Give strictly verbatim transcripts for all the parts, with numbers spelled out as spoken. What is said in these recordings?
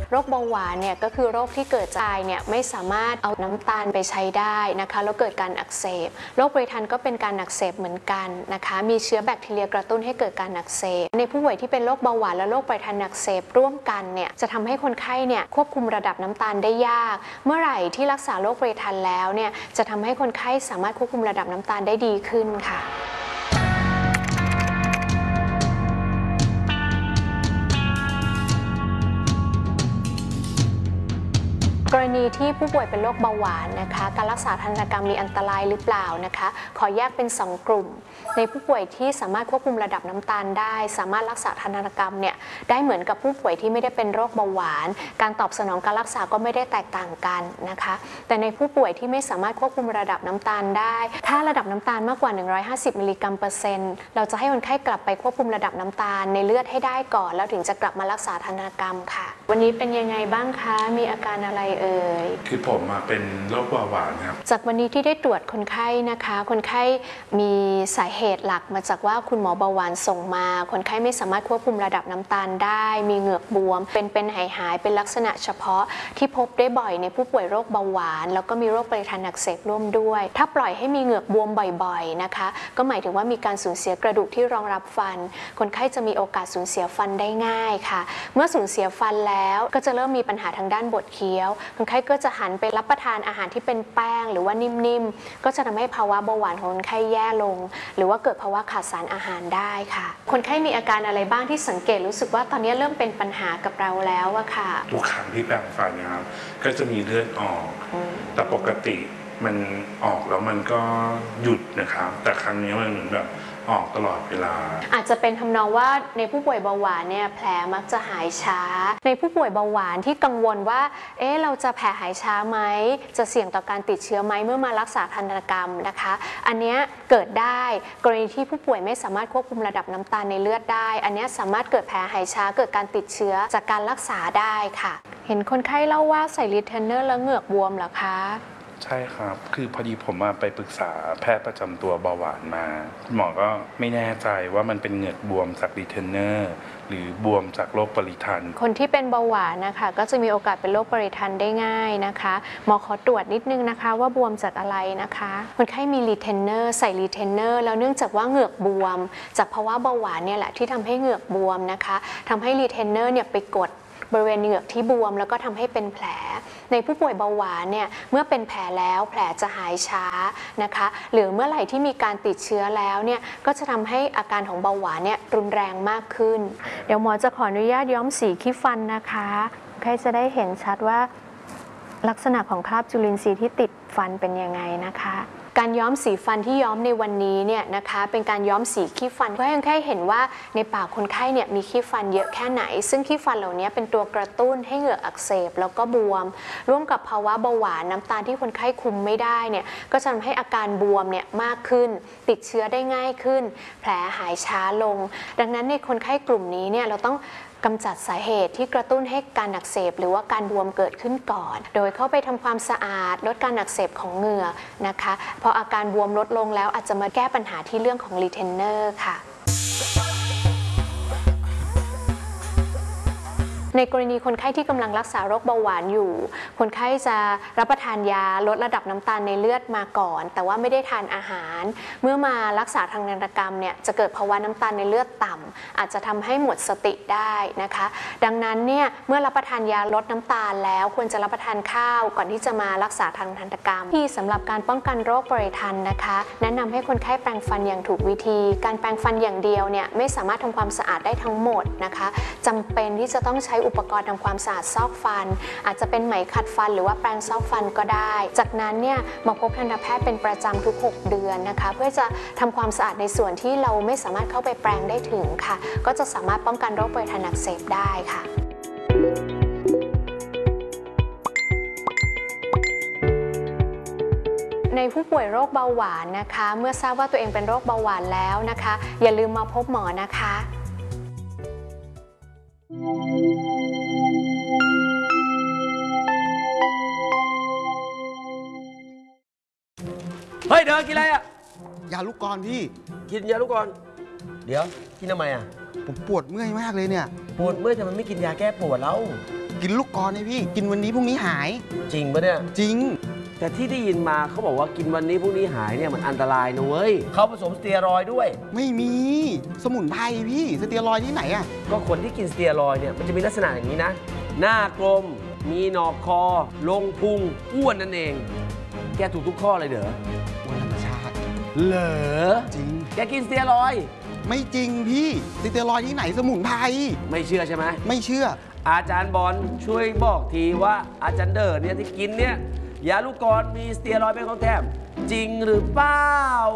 โรคเบาหวานเนี่ยก็คือโรคที่เกิดจากเนี่ยไม่สามารถเอาน้ำตาลไปใช้ได้นะคะแล้วเกิดการอักเสบโรคไบทันก็เป็นการอักเสบเหมือนกันนะคะมีเชื้อแบคทีเรียกระตุ้นให้เกิดการอักเสบในผู้ป่วยที่เป็นโรคเบาหวานและโรคไบทันอักเสบร่วมกันเนี่ยจะทำให้คนไข้เนี่ยควบคุมระดับน้ำตาลได้ยากเมื่อไหร่ที่รักษาโรคไบทันแล้วเนี่ยจะทำให้คนไข้สามารถควบคุมระดับน้ำตาลได้ดีขึ้นค่ะกรณีที่ผู้ป่วยเป็นโรคเบาหวานนะคะการรักษาทันตกรรมมีอันตรายหรือเปล่านะคะขอแยกเป็นสองกลุ่มในผู้ป่วยที่สามารถควบคุมระดับน้ำตาลได้สามารถรักษาทันตกรรมเนี่ยได้เหมือนกับผู้ป่วยที่ไม่ได้เป็นโรคเบาหวานการตอบสนองการรักษาก็ไม่ได้แตกต่างกันนะคะแต่ในผู้ป่วยที่ไม่สามารถควบคุมระดับน้ำตาลได้ถ้าระดับน้ำตาลมากกว่าหนึ่งร้อยห้าสิบมิลลิกรัมเปอร์เซ็นต์เราจะให้คนไข้กลับไปควบคุมระดับน้ำตาลในเลือดให้ได้ก่อนแล้วถึงจะกลับมารักษาทันตกรรมค่ะวันนี้เป็นยังไงบ้างคะมีอาการอะไรเอ่ยคือผมมาเป็นโรคเบาหวานครับจากวันนี้ที่ได้ตรวจคนไข้นะคะคนไข้มีสาเหตุหลักมาจากว่าคุณหมอเบาหวานส่งมาคนไข้ไม่สามารถควบคุมระดับน้ำตาลได้มีเหงือกบวมเป็นเป็นหายหายเป็นลักษณะเฉพาะที่พบได้บ่อยในผู้ป่วยโรคเบาหวานแล้วก็มีโรคไบทันอักเสบร่วมด้วยถ้าปล่อยให้มีเหงือกบวมบ่อยๆนะคะก็หมายถึงว่ามีการสูญเสียกระดูกที่รองรับฟันคนไข้จะมีโอกาสสูญเสียฟันได้ง่ายค่ะเมื่อสูญเสียฟันแล้วก็จะเริ่มมีปัญหาทางด้านบดเคี้ยวคนไข้ก็จะหันไปรับประทานอาหารที่เป็นแป้งหรือว่านิ่มๆก็จะทำให้ภาวะเบาหวานของคนไข้แย่ลงหรือว่าเกิดภาวะขาดสารอาหารได้ค่ะคนไข้มีอาการอะไรบ้างที่สังเกตรู้สึกว่าตอนนี้เริ่มเป็นปัญหากับเราแล้วอะค่ะทุกครั้งที่แปรงฟันนะครับก็จะมีเลือดออกแต่ปกติมันออกแล้วมันก็หยุดนะครับแต่ครั้งนี้มันเหมือนแบบออกตลอดเวลาอาจจะเป็นทำนองว่าในผู้ป่วยเบาหวานเนี่ยแผลมักจะหายช้าในผู้ป่วยเบาหวานที่กังวลว่าเอ๊ะเราจะแผลหายช้าไหมจะเสี่ยงต่อการติดเชื้อไหมเมื่อมารักษาทันตกรรมนะคะอันนี้เกิดได้กรณีที่ผู้ป่วยไม่สามารถควบคุมระดับน้ำตาลในเลือดได้อันนี้สามารถเกิดแผลหายช้าเกิดการติดเชื้อจากการรักษาได้ค่ะเห็นคนไข้เล่าว่าใส่รีเทนเนอร์แล้วเหงือกบวมเหรอคะใช่ครับคือพอดีผมมาไปปรึกษาแพทย์ประจำตัวเบาหวานมาคุณหมอก็ไม่แน่ใจว่ามันเป็นเหงือกบวมจากรีเทนเนอร์หรือบวมจากโรคปริทันคนที่เป็นเบาหวานนะคะก็จะมีโอกาสเป็นโรคปริทันได้ง่ายนะคะหมอขอตรวจนิดนึงนะคะว่าบวมจากอะไรนะคะคนไข้มีรีเทนเนอร์ใส่รีเทนเนอร์แล้วเนื่องจากว่าเหงือกบวมจากภาวะเบาหวานเนี่ยแหละที่ทำให้เหงือกบวมนะคะทำให้รีเทนเนอร์เนี่ยไปกดบริเวณเหงือกที่บวมแล้วก็ทำให้เป็นแผลในผู้ป่วยเบาหวานเนี่ยเมื่อเป็นแผลแล้วแผลจะหายช้านะคะหรือเมื่อไหร่ที่มีการติดเชื้อแล้วเนี่ยก็จะทำให้อาการของเบาหวานเนี่ยรุนแรงมากขึ้นเดี๋ยวหมอจะขออนุญาตย้อมสีขี้ฟันนะคะใครจะได้เห็นชัดว่าลักษณะของคราบจุลินทรีย์ที่ติดฟันเป็นยังไงนะคะการย้อมสีฟันที่ย้อมในวันนี้เนี่ยนะคะเป็นการย้อมสีขี้ฟันเพื่อให้คนไข้เห็นว่าในปากคนไข้เนี่ยมีขี้ฟันเยอะแค่ไหนซึ่งขี้ฟันเหล่านี้เป็นตัวกระตุ้นให้เหงือกอักเสบแล้วก็บวมร่วมกับภาวะเบาหวานน้ำตาลที่คนไข้คุมไม่ได้เนี่ยก็จะทำให้อาการบวมเนี่ยมากขึ้นติดเชื้อได้ง่ายขึ้นแผลหายช้าลงดังนั้นในคนไข้กลุ่มนี้เนี่ยเราต้องกำจัดสาเหตุที่กระตุ้นให้การอักเสบหรือว่าการบวมเกิดขึ้นก่อนโดยเข้าไปทำความสะอาดลดการอักเสบของเหงือกนะคะพออาการบวมลดลงแล้วอาจจะมาแก้ปัญหาที่เรื่องของรีเทนเนอร์ค่ะในกรณีคนไข้ที่กำลังรักษาโรคเบาหวานอยู่คนไข้จะรับประทานยาลดระดับน้ำตาลในเลือดมาก่อนแต่ว่าไม่ได้ทานอาหารเมื่อมารักษาทางทันตกรรมเนี่ยจะเกิดภาวะน้ำตาลในเลือดต่ำอาจจะทำให้หมดสติได้นะคะดังนั้นเนี่ยเมื่อรับประทานยาลดน้ำตาลแล้วควรจะรับประทานข้าวก่อนที่จะมารักษาทางทันตกรรมที่สำหรับการป้องกันโรคปริทันนะคะแนะนำให้คนไข้แปรงฟันอย่างถูกวิธีการแปรงฟันอย่างเดียวเนี่ยไม่สามารถทำความสะอาดได้ทั้งหมดนะคะจำเป็นที่จะต้องใช้อุปกรณ์ทำความสะอาดซอกฟันอาจจะเป็นไหมขัดฟันหรือว่าแปรงซอกฟันก็ได้จากนั้นเนี่ยมาพบทันตแพทย์เป็นประจำทุกหกเดือนนะคะเพื่อจะทำความสะอาดในส่วนที่เราไม่สามารถเข้าไปแปรงได้ถึงค่ะก็จะสามารถป้องกันโรคปริทันอักเสบได้ค่ะในผู้ป่วยโรคเบาหวานนะคะเมื่อทราบว่าตัวเองเป็นโรคเบาหวานแล้วนะคะอย่าลืมมาพบหมอนะคะเฮ้ยเธอกินอะไรอ่ะยาลูกกรอนพี่กินยาลูกกรอนเดี๋ยวกินทำไมอ่ะผมปวดเมื่อยมากเลยเนี่ยปวดเมื่อยทำไมไม่กินยาแก้ปวดแล้วกินลูกกรอนให้พี่กินวันนี้พรุ่งนี้หายจริงปะเนี่ยจริงแต่ที่ได้ยินมาเขาบอกว่ากินวันนี้พรุ่งนี้หายเนี่ยมันอันตรายนะเว้ยเขาผสมสเตียรอยด์ด้วยไม่มีสมุนไพรพี่สเตียรอยด์ที่ไหนอะก็คนที่กินสเตียรอยด์เนี่ยมันจะมีลักษณะอย่างนี้นะ หน้ากลม มีหนอกคอ ลงพุง อ้วนนั่นเอง แกถูกทุกข้อเลยเด้อวันธรรมชาติเหรอจริงแกกินสเตียรอยด์ไม่จริงพี่สเตียรอยด์ที่ไหนสมุนไพรไม่เชื่อใช่ไหมไม่เชื่ออาจารย์บอลช่วยบอกทีว่าอาจารย์เดอร์เนี่ยที่กินเนี่ยยาลูกกรอนมีสเตียรอยด์เป็นของแถมจริงหรือเปล่า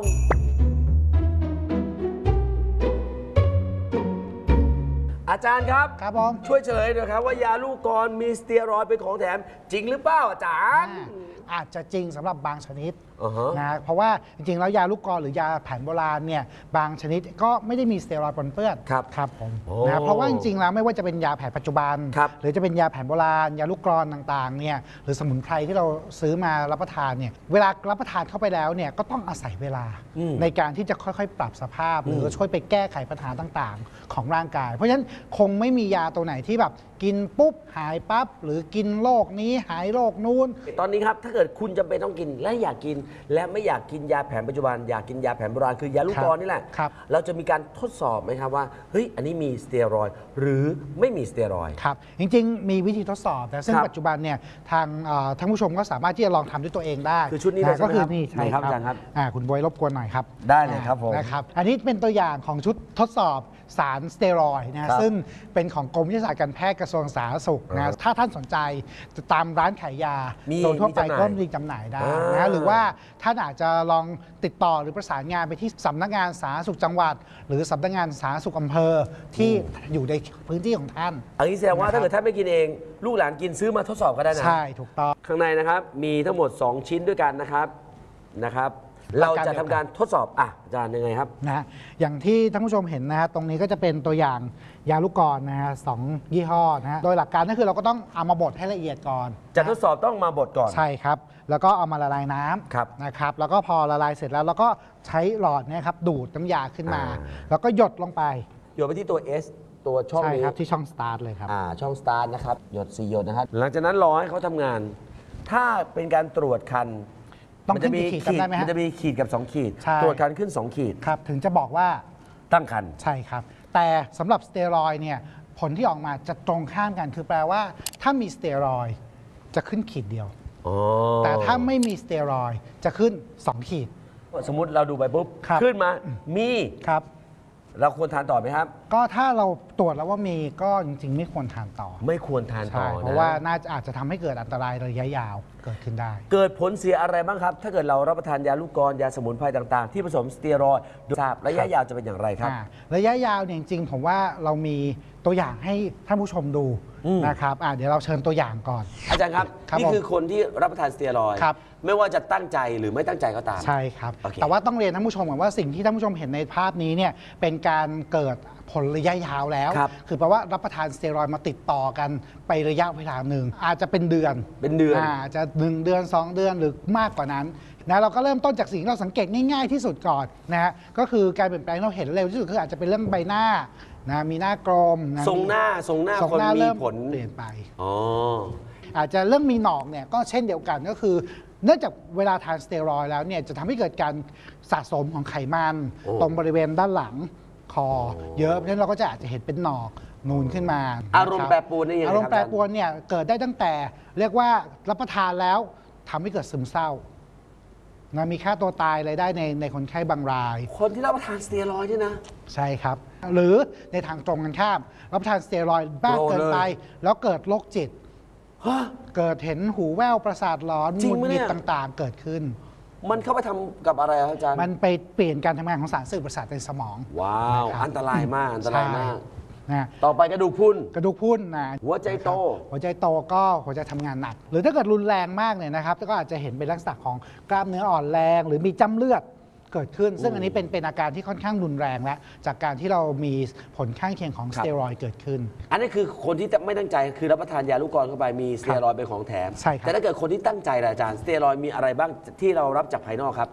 อาจารย์ครับครับผมช่วยเฉลยหน่อยครับว่ายาลูกกรอนมีสเตียรอยด์เป็นของแถมจริงหรือเปล่าอาจารย์อาจจะจริงสำหรับบางชนิดอ่าฮะนะเพราะว่าจริงๆแล้วยาลูกกรอนหรือยาแผนโบราณเนี่ยบางชนิดก็ไม่ได้มีสเตียรอยด์ปนเปื้อนครับครับผมโอ้นะเพราะว่าจริงๆแล้วไม่ว่าจะเป็นยาแผนปัจจุบันครับหรือจะเป็นยาแผนโบราณ ยาลูกกรอนต่างๆเนี่ยหรือสมุนไพรที่เราซื้อมารับประทานเนี่ยเวลารับประทานเข้าไปแล้วเนี่ยก็ต้องอาศัยเวลาอืมในการที่จะค่อยๆ ปรับสภาพ หรือช่วยไปแก้ไขปัญหาต่างๆ ของร่างกาย เพราะฉะนั้นคงไม่มียาตัวไหนที่แบบกินปุ๊บหายปั๊บหรือกินโรคนี้หายโรคนู้นตอนนี้ครับถ้าเกิดคุณจำเป็นต้องกินและอยากกิน และไม่อยากกินยาแผนปัจจุบันอยากกินยาแผนโบราณคือยาลูกกรอนนี่แหละครับเราจะมีการทดสอบไหมครับว่าเฮ้ยอันนี้มีสเตียรอยด์หรือไม่มีสเตียรอยด์ครับจริงๆ มีวิธีทดสอบแต่ซึ่งครับปัจจุบันเนี่ยทางเอ่อท่านผู้ชมก็สามารถที่จะลองทำด้วยตัวเองได้คือชุดนี้เลยะก็คือใช่ไหมครับนี่ใช่ไหนครับครับอาจารย์ครับอ่าคุณบวยรบกวนหน่อยครับได้เลยครับผมนะครับอันนี้เป็นตัวอย่างของชุดทดสอบสารสเตียรอยด์นะครับ ซึ่งเป็นของกรมวิทยาศาสตร์การแพทย์กระทรวงสาธารณสุขอ่านะถ้าท่านสนใจจะตามร้านขายยามีโดยทั่วไปมีจำหน่ายก็มีจำหน่ายได้อ่านนะหรือว่าท่านอาจจะลองติดต่อหรือประสานงานไปที่สำนักงานสาธารณสุขจังหวัด หรือสำนักงานสาธารณสุขอำเภอที่อยู่ในพื้นที่ของท่านอันนี้แสดงว่านะครับถ้าเกิดท่านไม่กินเอง ลูกหลานกินซื้อมาทดสอบก็ได้นะใช่ถูกต้องข้างในนะครับมีทั้งหมด สอง ชิ้นด้วยกันนะครับนะครับ เราจะทำการทดสอบอ่ะอาจารย์ยังไงครับนะฮะอย่างที่ท่านผู้ชมเห็นนะฮะตรงนี้ก็จะเป็นตัวอย่างยาลูกกรอนนะฮะสองยี่ห้อนะฮะโดยหลักการก็คือเราก็ต้องเอามาบดให้ละเอียดก่อนจะทดสอบต้องมาบดก่อนใช่ครับ แล้วก็เอามาละลายน้ครับำนะครับแล้วก็พอละลายเสร็จแล้วเราก็ใช้หลอดเนี่ยครับดูดน้ำยาขึ้นมาอ่าแล้วก็หยดลงไปหยดไปที่ตัว S ตัวช่องใช่นี้ครับที่ช่องสตาร์ทเลยครับอ่าช่องสตาร์ทนะครับหยดสี่หยดนะครับหลังจากนั้นรอให้เขาทำงาน ถ้าเป็นการตรวจคันต้องมัจะมีขึ้นกี่ขีดจำได้ไหมฮะมันจะมีขีดกับ สอง ขีดใช่ตรวจคันขึ้น สอง ขีดครับถึงจะบอกว่าตั้งคันใช่ครับ แต่สำหรับสเตียรอยด์เนี่ยผลที่ออกมาจะตรงข้ามกันคือแปลว่า ถ้ามีสเตียรอยด์จะขึ้นขีดเดียวอ๋อแต่ถ้าไม่มีสเตียรอยด์จะขึ้นสองขีดสมมุติเราดูไปปุ๊บครับขึ้นมามีครับเราควรทานต่อไหมครับก็ถ้าเราตรวจแล้วว่ามีก็จริงๆ ไม่ควรทานต่อไม่ควรทานต่ใช่อเพนะราะว่าน่าจะอาจจะทำให้เกิดอันตรายระยะยาวเกิดขึ้นได้เกิดผลเสียอะไรบ้างครับ ถ้าเกิดเรารับประทานยาลูกกรอนยาสมุนไพรต่างๆ ที่ผสมสเตียรอยด์โดยทราบระยะยาวจะเป็นอย่างไรครับอ่าระยะยาวเนี่ยจริงๆผมว่าเรามีตัวอย่างให้ท่านผู้ชมดูอืมนะครับอ่าเดี๋ยวเราเชิญตัวอย่างก่อนอาจารย์ครับครับนี่ผมคือคนที่รับประทานสเตียรอยด์ครับไม่ว่าจะตั้งใจหรือไม่ตั้งใจก็ตามใช่ครับโอเคแต่ว่าต้องเรียนท่านผู้ชมก่อนว่าสิ่งที่ท่านผู้ชมเห็นในภาพนี้เนี่ยเป็นการเกิดผลระยะยาวแล้วครับคือแปลว่ารับประทานสเตียรอยด์มาติดต่อกันไประยะเวลาหนึ่งอาจจะเป็นเดือนเป็นเดือนอาจจะหนึ่งเดือน สอง เดือนหรือมากกว่านั้นนะเราก็เริ่มต้นจากสิ่งที่เราสังเกตง่ายๆที่สุดก่อนนะฮะก็คือการเปลี่ยนแปลงที่เราเห็นเร็วที่สุดคืออาจจะเป็นเรื่องใบหน้านะมีหน้ากลมนะทรงหน้าทรงหน้าทรงคนหน้ามีเริ่มผลเปลี่ยนไปอ๋ออาจจะเรื่องมีหนองเนี่ยก็เช่นเดียวกันก็คือ เนื่องจากเวลาทานสเตียรอยด์แล้วเนี่ยจะทำให้เกิดการสะสมของไขมันโอ้ตรงบริเวณด้านหลังคอเยอะเพราะฉะนั้นเราก็จะอาจจะเห็นเป็นหนอกนูนขึ้นมาอารมณ์นะคบแปรปรวนนี่ยังไงอารมณ์แปรครับปรวนเนี่ยเกิดได้ตั้งแต่เรียกว่ารับประทานแล้วทำให้เกิดซึมเศร้านะมีค่าตัวตายอะไรได้ในในคนไข้บางรายคนที่รับประทานสเตียรอยด์เนี่ยนะใช่ครับ หรือในทางตรงกันข้ามรับประทานสเตียรอยด์มากโกรธเกินไปเลยแล้วเกิดโรคจิตฮะเกิดเห็นหูแว่วประสาทหลอนจริหงงุดปะหเนี่งิดยต่างๆ เกิดขึ้นมันเข้าไปทำกับอะไรครับอาจารย์มันไปเปลี่ยนการทำงานของสารสื่อประสาทในสมองว้าวนะครับอันตรายมาก อันตรายมากใช่นะต่อไปกระดูกพรุนกระดูกพรุนนะหัวใจโตนะครับหัวใจโตก็หัวใจทำงานหนัก หรือถ้าเกิดรุนแรงมากเนี่ยนะครับก็อาจจะเห็นเป็นลักษณะของกล้ามเนื้ออ่อนแรง หรือมีจ้ำเลือดเกิดขึ้น ซึ่งอันนี้เป็นเป็นอาการที่ค่อนข้างรุนแรงแล้วจากการที่เรามีผลข้างเคียงของสเตียรอยด์เกิดขึ้นอันนี้คือคนที่ไม่ตั้งใจคือรับประทานยาลูกกรอนเข้าไปมีสเตียรอยด์เป็นของแถมใช่ครับแต่ถ้าเกิดคนที่ตั้งใจล่ะอาจารย์สเตียรอยด์มีอะไรบ้างที่เรารับจากภายนอกครับ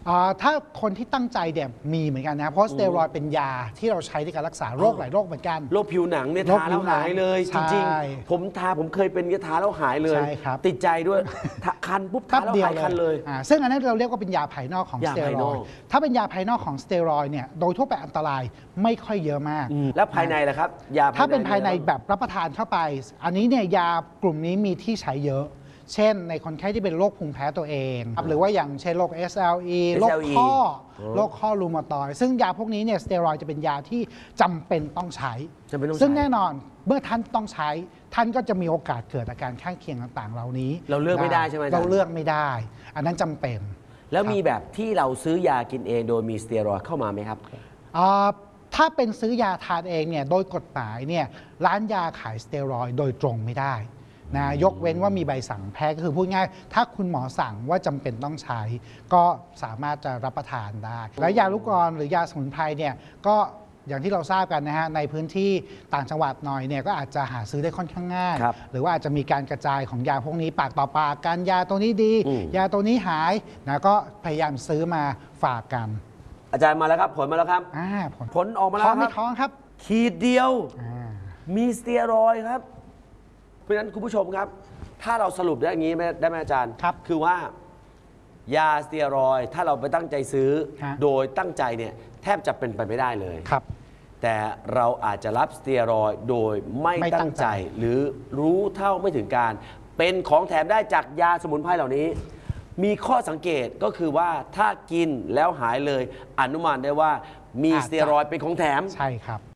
อ่าถ้าคนที่ตั้งใจเนี่ยมีเหมือนกันนะเพราะสเตียรอยด์เป็นยาที่เราใช้ในการรักษาโรคหลายโรคเหมือนกันโรคผิวหนังเนี่ยโรคทาผิแล้ววหนังหายเลยใช่จริงๆ ผมทาผมเคยเป็นก็ทาแล้วหายเลยใช่ครับติดใจด้วยทาคันปุ๊บทาแป๊บแล้วเดียวหายคันเลยอ่าซึ่งอันนั้นเราเรียกว่าเป็นยาภายนอกของยาสเตียภายรนออกยด์ถ้าเป็นยาภายนอกของสเตียรอยด์เนี่ยโดยทั่วไปอันตรายไม่ค่อยเยอะมากอืมแล้วภายในล่ะครับยาถ้าเป็นภายในมีอะไรบ้างแบบรับประทานเข้าไป อันนี้เนี่ยยากลุ่มนี้มีที่ใช้เยอะ เช่นในคนไข้ที่เป็นโรคภูมิแพ้ตัวเองครับหรือว่าอย่างเช่นโรค เอส แอล อี โรคข้อโรคข้อรูมาตอยด์ซึ่งยาพวกนี้เนี่ยสเตียรอยด์จะเป็นยาที่จำเป็นต้องใช้จำเป็นต้องใช้ซึ่งแน่นอนเมื่อท่านต้องใช้ ท่านก็จะมีโอกาสเกิดอาการข้างเคียงต่างๆ เหล่านี้เราเลือกไม่ได้ใช่ไหมอาจารย์เราเลือกไม่ได้ อันนั้นจำเป็นแล้วมีแบบที่เราซื้อยากินเองโดยมีสเตียรอยด์เข้ามาไหมครับอ่าถ้าเป็นซื้อยาทานเองเนี่ยโดยกฎหมายเนี่ยร้านยาขายสเตียรอยด์โดยตรงไม่ได้นะยกเว้นว่ามีใบสั่งแพทย์ก็คือพูดง่ายถ้าคุณหมอสั่งว่าจำเป็นต้องใช้ ก็สามารถจะรับประทานได้ และยาลูกกรอนหรือยาสมุนไพรเนี่ยก็อย่างที่เราทราบกันนะฮะในพื้นที่ต่างจังหวัดหน่อยเนี่ยก็อาจจะหาซื้อได้ค่อนข้างง่ายครับหรือว่าอาจจะมีการกระจายของยาพวกนี้ปากต่อปากกันยาตัวนี้ดีอืมยาตัวนี้หายนะก็พยายามซื้อมาฝากกันอาจารย์มาแล้วครับผลมาแล้วครับอ่าผลผลออกมาแล้ท้วองคไม่รับท้องครับขีดเดียวอ่ามีสเตียรอยด์ครับ เพราะฉะนั้นคุณผู้ชมครับ ถ้าเราสรุปได้อย่างนี้ไหมได้ไหมอาจารย์ครับคือว่า ยาสเตียรอยด์ถ้าเราไปตั้งใจซื้อฮะโดยตั้งใจเนี่ยแทบจะเป็นไปไม่ได้เลยครับแต่เราอาจจะรับสเตียรอยด์โดยไม่ไม่ตั้ตั้งงใจใจ หรือรู้เท่าไม่ถึงการ เป็นของแถมได้จากยาสมุนไพรเหล่านี้ มีข้อสังเกตก็คือว่าถ้ากินแล้วหายเลยอนุมานได้ว่ามีสเตียรอยด์เป็นของแถมใช่ครับ